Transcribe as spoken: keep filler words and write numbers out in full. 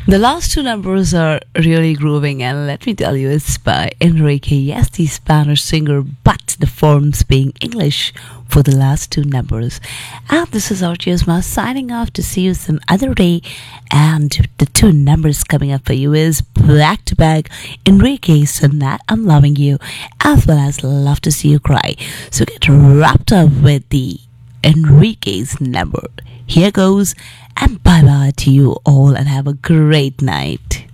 The last two numbers are really grooving, and let me tell you, it's by Enrique. Yes, the Spanish singer, but the forms being English for the last two numbers. And this is Archiosma signing off to see you some other day. And the two numbers coming up for you is back to back Enrique Sonat I'm Loving You, as well as Love to See You Cry. So get wrapped up with the Enrique's number. Here goes, and bye bye to you all, and have a great night.